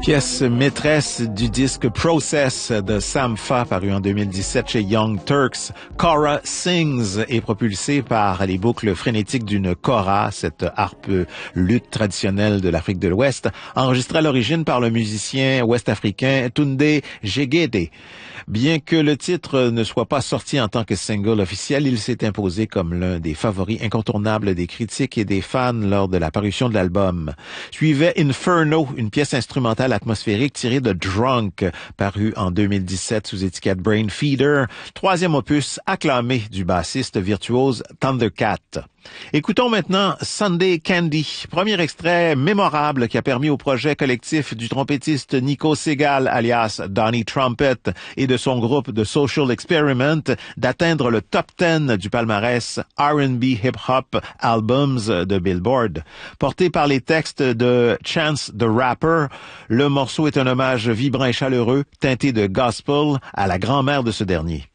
Pièce maîtresse du disque Process de Sam Fa, paru en 2017 chez Young Turks. Cora Sings est propulsée par les boucles frénétiques d'une kora, cette harpe luth traditionnelle de l'Afrique de l'Ouest, enregistrée à l'origine par le musicien ouest-africain Tunde Jegede. Bien que le titre ne soit pas sorti en tant que single officiel, il s'est imposé comme l'un des favoris incontournables des critiques et des fans lors de la parution de l'album. Suivait Inferno, une pièce instrumentale atmosphérique tirée de Drunk, paru en 2017 sous étiquette Brain Feeder, troisième opus acclamé du bassiste virtuose Thundercat. Écoutons maintenant Sunday Candy, premier extrait mémorable qui a permis au projet collectif du trompettiste Nico Segal, alias Donnie Trumpet, et de son groupe The Social Experiment d'atteindre le top 10 du palmarès R&B Hip-Hop Albums de Billboard. Porté par les textes de Chance the Rapper, le morceau est un hommage vibrant et chaleureux, teinté de gospel, à la grand-mère de ce dernier.